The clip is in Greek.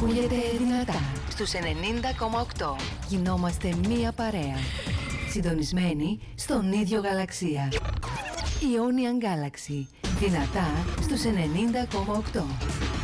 ακούγεται δυνατά στους 90,8. Γινόμαστε μία παρέα. Συντονισμένοι στον ίδιο γαλαξία. Ionian Galaxy. Δυνατά στους 90,8.